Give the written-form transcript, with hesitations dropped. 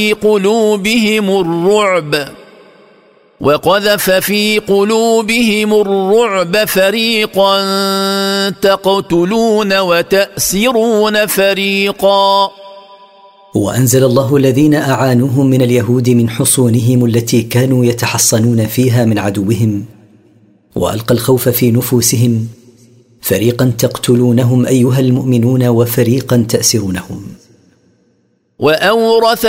قلوبهم الرعب وقذف في قلوبهم الرعب فريقا تقتلون وتأسرون فريقا. وأنزل الله الذين أعانوهم من اليهود من حصونهم التي كانوا يتحصنون فيها من عدوهم، وألقى الخوف في نفوسهم، فريقا تقتلونهم أيها المؤمنون وفريقا تأسرونهم. وأورث